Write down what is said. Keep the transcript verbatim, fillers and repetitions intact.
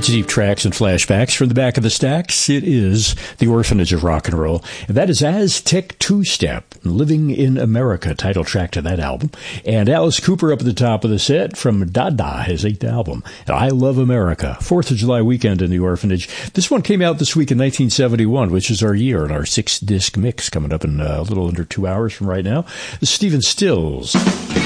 Deep tracks and flashbacks from the back of the stacks. It is the Orphanage of Rock and Roll. And that is Aztec Two-Step, Living in America, title track to that album. And Alice Cooper up at the top of the set from Dada, his eighth album. And I Love America, fourth of July weekend in the Orphanage. This one came out this week in nineteen seventy-one, which is our year, and our six-disc mix coming up in uh, a little under two hours from right now. Stephen Stills.